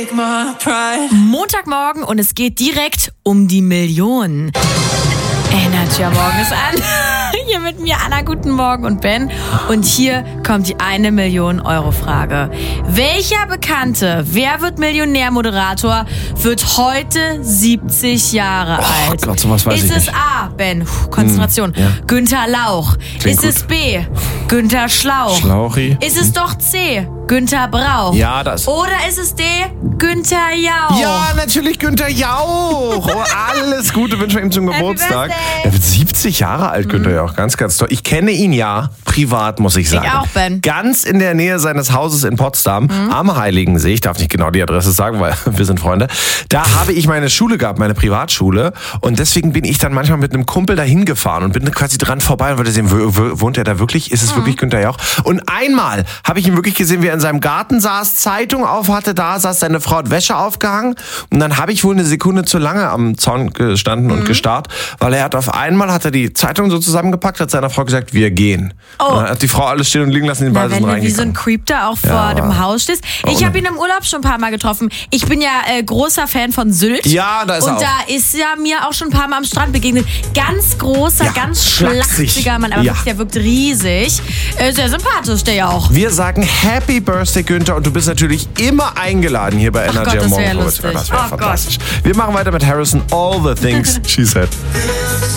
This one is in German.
Montagmorgen und es geht direkt um die Millionen. Energy am Morgen ist an. Hier mit mir Anna, guten Morgen und Ben. Und hier kommt die 1 Million Euro Frage. Welcher bekannte Wer wird Millionär-Moderator wird heute 70 Jahre alt? Gott, sowas weiß ich Ist es nicht. A, Ben, Konzentration, ja. Günther Lauch? Klingt Ist es B, Günther Schlauch? Schlauchi. Ist es doch C, Günther Brauch? Ja, das. Oder ist es D, Günther Jauch? Ja, natürlich Günther Jauch. Oh, alles Gute wünschen wir ihm zum Geburtstag. Birthday. Er wird 70 Jahre alt, Günther Jauch. Ganz, ganz toll. Ich kenne ihn ja privat, muss ich sagen. Ich auch, Ben. Ganz in der Nähe seines Hauses in Potsdam, am Heiligensee. Ich darf nicht genau die Adresse sagen, weil wir sind Freunde. Da habe ich meine Schule gehabt, meine Privatschule. Und deswegen bin ich dann manchmal mit einem Kumpel dahin gefahren und bin quasi dran vorbei und wollte sehen, wohnt er da wirklich? Ist es wirklich Günther Jauch? Und einmal habe ich ihn wirklich gesehen, wie er in seinem Garten saß, Zeitung auf hatte, da saß seine Frau, hat Wäsche aufgehangen. Und dann habe ich wohl eine Sekunde zu lange am Zaun gestanden und gestarrt, weil er hat er die Zeitung so zusammengepackt, hat seiner Frau gesagt, wir gehen. Oh. Und dann hat die Frau alles stehen und liegen lassen, den Ball sind Wenn du wie so ein reingegangen. Creep da auch vor dem Haus stehst. Ich habe ihn im Urlaub schon ein paar Mal getroffen. Ich bin ja großer Fan von Sylt. Ja, da ist er Und auch. da ist ja mir auch schon ein paar Mal am Strand begegnet. Ganz großer, Ja, ganz schlaksig. schlachsiger Mann. Aber Ja. wirklich, der wirkt riesig. Sehr sympathisch, der ja auch. Wir sagen Happy Birthday, Günther, und du bist natürlich immer eingeladen hier bei Energy Gott, am das Morgen. wär lustig. Das wäre Oh Gott. fantastisch. Wir machen weiter mit Harrison, All the Things She Said.